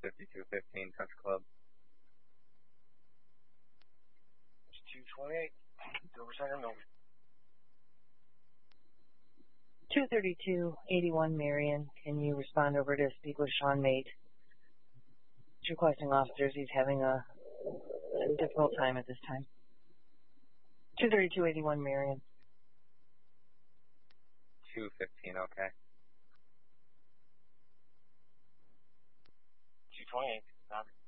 5215 Country Club. It's 228. Dover Center, Milton. 23281 Marion. Can you respond over to speak with Sean Mate? He's requesting officers. He's having a difficult time at this time. 23281 Marion. 215, okay. 228. Stop.